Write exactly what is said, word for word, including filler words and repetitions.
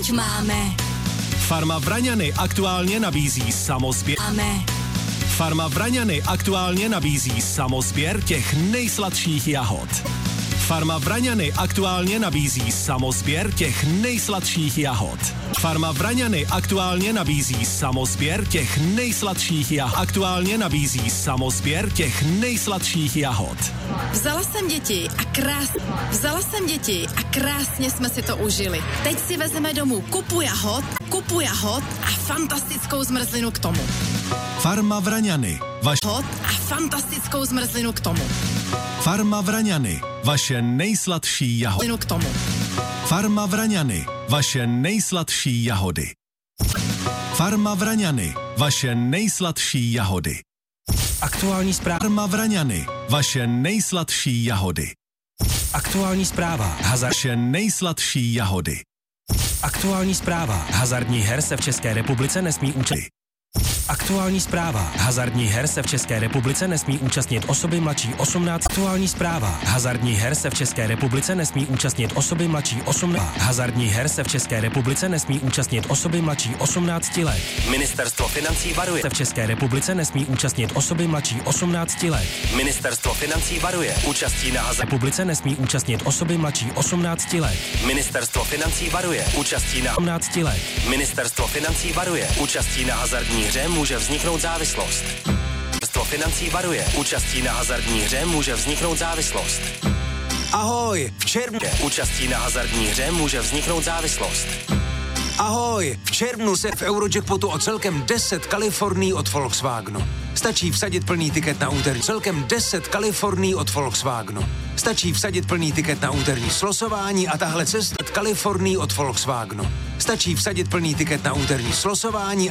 chuť máme. Farma Vraňany aktuálně nabízí samozběr. Máme. Farma Vraňany aktuálně nabízí samozběr těch nejsladších jahod. Farma Vraňany aktuálně nabízí samozběr těch nejsladších jahod. Farma Vraňany aktuálně nabízí samozběr těch nejsladších jahod. Aktuálně nabízí samozběr těch nejsladších jahod. Vzala jsem děti a krás... Vzala jsem děti a krásně jsme si to užili. Teď si vezmeme domů kupu jahod, kupu jahod a fantastickou zmrzlinu k tomu. Farma Vraňany. Vaš... Hod a fantastickou zmrzlinu k tomu. Farma Vraňany. Vaše nejsladší jahody. K tomu. Farma Vraňany. Vaše nejsladší jahody. Farma Vraňany. Vaše nejsladší jahody. Aktuální zpráva. Farma Vraňany. Vaše nejsladší jahody. Aktuální zpráva. Hazard. Vaše nejsladší jahody. Aktuální zpráva. Hazardních her se v České republice nesmí účastnit. Aktuální zpráva. Hazardních her se v České republice nesmí účastnit osoby mladší osmnáct. Aktuální zpráva. Hazardních her se v České republice nesmí účastnit osoby mladší osmnáct. Hazardních her se v České republice nesmí účastnit osoby mladší osmnáct let. Ministerstvo financí varuje. Se v České republice nesmí účastnit osoby mladší osmnáct let. Ministerstvo financí varuje. Účastí na hazard republice nesmí účastnit osoby mladší osmnáct let. Ministerstvo financí varuje. Účastí na osmnáct let. Ministerstvo financí varuje. Účastí na hazardní hře může vzniknout závislost. Ministerstvo financí varuje. Účastí na hazardní hře může vzniknout závislost. Ahoj, v červnu. Účastí na hazardní hře může vzniknout závislost. Ahoj, v červnu se v Eurojackpotu o celkem deset Kalifornií od Volkswagenu. Stačí vsadit plný tiket na úterní. Celkem deset Kalifornií od Volkswagenu. Stačí vsadit plný tiket na úterní slosování a tahle cesta Kalifornií od Volkswagenu. Stačí vsadit plný tiket na úterní slosování